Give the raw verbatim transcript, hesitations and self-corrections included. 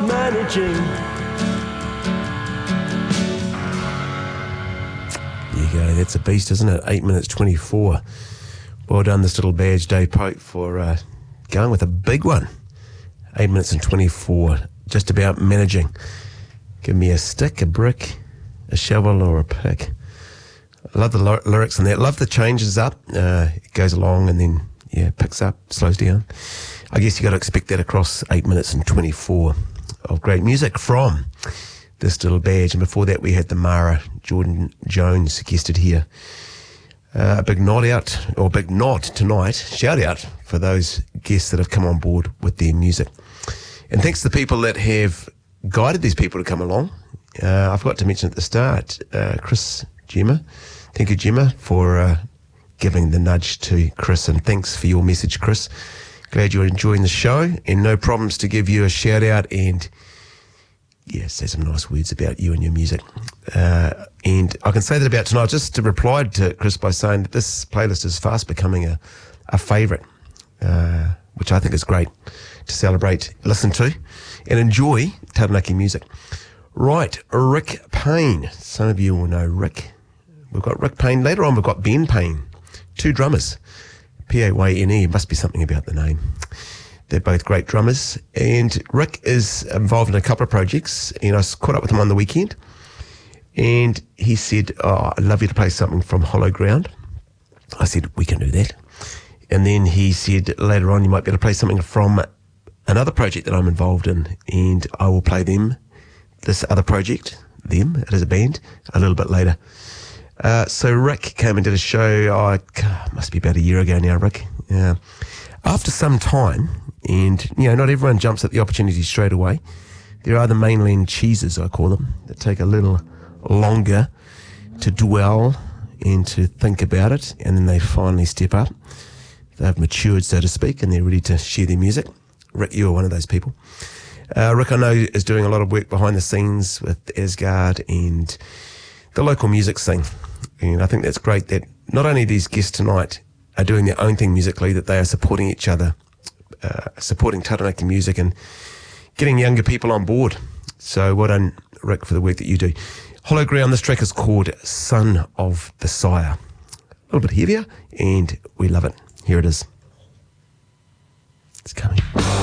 managing. There you go, that's a beast, isn't it? eight minutes twenty-four. Well done, this little badge, Dave Pope, for uh, going with a big one. eight minutes and twenty-four, just about managing. Give me a stick, a brick, a shovel or a pick. I love the ly- lyrics in that. Love the changes up. Uh, it goes along and then, yeah, picks up, slows down. I guess you got to expect that across eight minutes and twenty-four of great music from this little badge. And before that, we had the Mara Jordan Jones guested here. Uh, a big nod out, or big nod tonight, shout out for those guests that have come on board with their music. And thanks to the people that have guided these people to come along. Uh, I forgot to mention at the start, uh, Chris Gemma. Thank you, Gemma, for uh, giving the nudge to Chris, and thanks for your message, Chris. Glad you're enjoying the show, and no problems to give you a shout out and, yeah, say some nice words about you and your music. Uh, and I can say that about tonight. Just replied to Chris by saying that this playlist is fast becoming a, a favourite, uh, which I think is great to celebrate, listen to, and enjoy Taranaki music. Right, Rick Payne. Some of you will know Rick. We've got Rick Payne. Later on, we've got Ben Payne. Two drummers. P A Y N E. Must be something about the name. They're both great drummers. And Rick is involved in a couple of projects. And I caught up with him on the weekend. And he said, oh, I'd love you to play something from Hollow Ground. I said, we can do that. And then he said, later on, you might be able to play something from another project that I'm involved in. And I will play them, this other project, them, it is a band, a little bit later. Uh, so Rick came and did a show, oh, it must be about a year ago now, Rick. Uh, after some time, and, you know, not everyone jumps at the opportunity straight away. There are the mainland cheeses, I call them, that take a little longer to dwell and to think about it, and then they finally step up. They've matured, so to speak, and they're ready to share their music. Rick, you are one of those people. Uh, Rick, I know, is doing a lot of work behind the scenes with Asgard and the local music scene. And I think that's great that not only these guests tonight are doing their own thing musically, that they are supporting each other, uh, supporting Taranaki music and getting younger people on board. So well done, Rick, for the work that you do. Hollow Ground, this track is called Son of the Sire. A little bit heavier, and we love it. Here it is. It's coming.